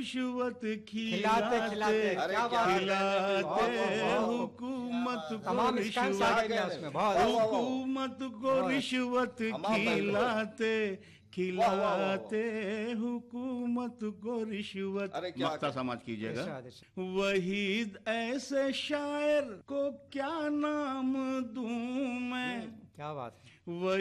रिश्वत खिलाते खिलाते, क्या बात है। खिलाते हुकूमत को तमाम स्टैंड्स आ गए उसमें, बहुत हुकूमत को रिश्वत खिलाते खिलाते हुकूमत को रिश्वत। मक्ता समाज कीजिएगा। वहीद ऐसे शायर को क्या नाम दूं मैं, क्या बात है।